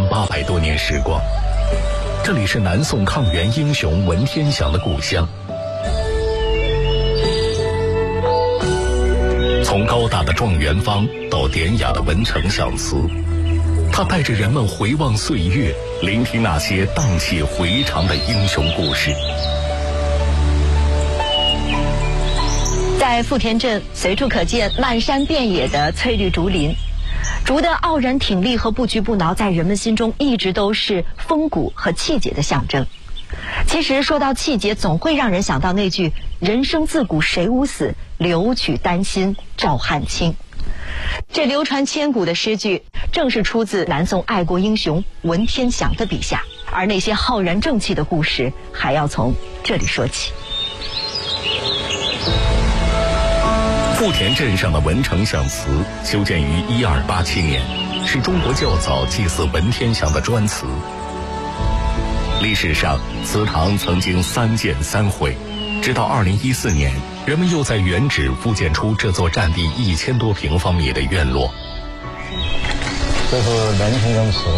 1800多年时光，这里是南宋抗元英雄文天祥的故乡。从高大的状元坊到典雅的文丞相祠，他带着人们回望岁月，聆听那些荡气回肠的英雄故事。 在富田镇，随处可见漫山遍野的翠绿竹林，竹的傲然挺立和不屈不挠，在人们心中一直都是风骨和气节的象征。其实说到气节，总会让人想到那句“人生自古谁无死，留取丹心照汗青”。这流传千古的诗句，正是出自南宋爱国英雄文天祥的笔下。而那些浩然正气的故事，还要从这里说起。 富田镇上的文丞相祠修建于1287年，是中国较早祭祀文天祥的砖祠。历史上，祠堂曾经3建3毁，直到2014年，人们又在原址复建出这座占地1000多平方米的院落。 这是文天祥祠。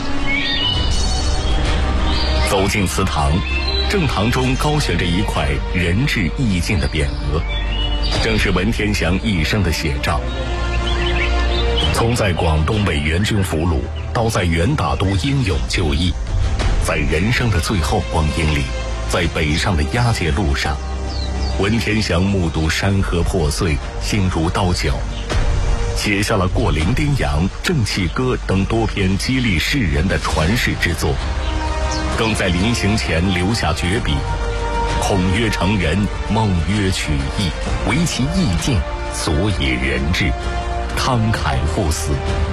走进祠堂，正堂中高悬着一块仁至义尽的匾额，正是文天祥一生的写照。从在广东为元军俘虏，到在元大都英勇就义，在人生的最后光阴里，在北上的押解路上，文天祥目睹山河破碎，心如刀绞，写下了《过零丁洋》《正气歌》等多篇激励世人的传世之作，更在临行前留下绝笔：孔曰成人，孟曰取义，唯其意境，所以人至，慷慨赴死。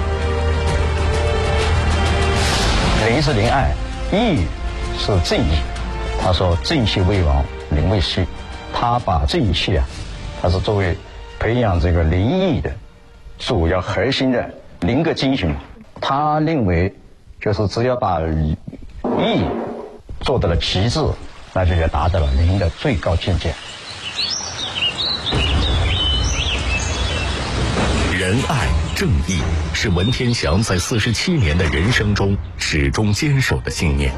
仁是仁爱，义是正义。他说正气为王，仁为师。他把正气他是作为培养这个仁义的主要核心的人格精神。他认为就是只要把义做到了极致，那就达到了人的最高境界。 仁爱正义是文天祥在47年的人生中始终坚守的信念。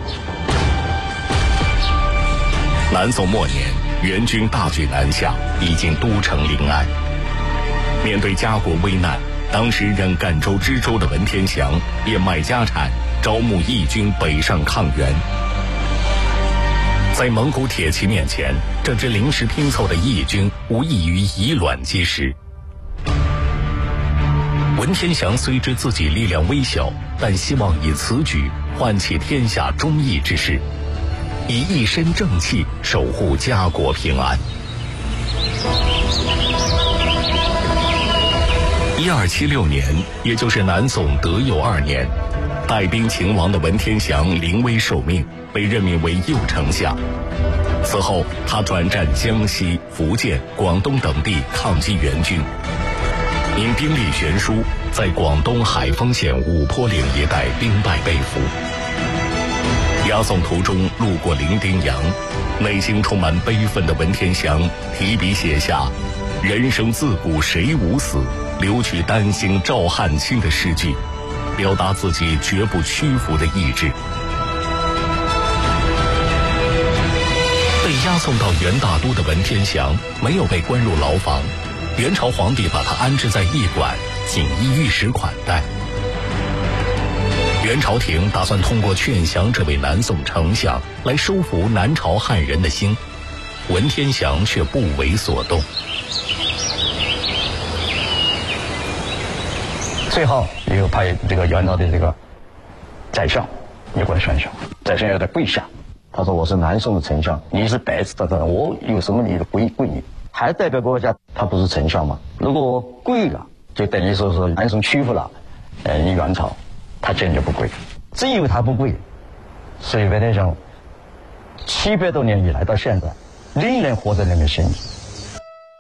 南宋末年，元军大举南下，已经都城临安。面对家国危难，当时任赣州知州的文天祥变卖家产，招募义军北上抗元。在蒙古铁骑面前，这支临时拼凑的义军无异于以卵击石。文天祥虽知自己力量微小，但希望以此举唤起天下忠义之士，以一身正气守护家国平安。1276年，也就是南宋德佑2年，带兵勤王的文天祥临危受命，被任命为右丞相。此后，他转战江西、福建、广东等地抗击元军，因兵力悬殊，在广东海丰县五坡岭一带兵败被俘。押送途中路过零丁洋，内心充满悲愤的文天祥提笔写下“人生自古谁无死，留取丹心照汗青”的诗句，表达自己绝不屈服的意志。被押送到元大都的文天祥没有被关入牢房，元朝皇帝把他安置在驿馆，锦衣玉食款待。元朝廷打算通过劝降这位南宋丞相来收服南朝汉人的心，文天祥却不为所动。 最后又派这个元朝的这个宰相也过来劝降，宰相要他跪下，他说：“我是南宋的丞相，你是白纸的，我有什么理由跪你？还代表国家，他不是丞相吗？如果我跪了，就等于说是南宋屈服了你元朝。”他坚决不跪，正因为他不跪，所以文天祥700多年以来到现在，仍然活在人们心里。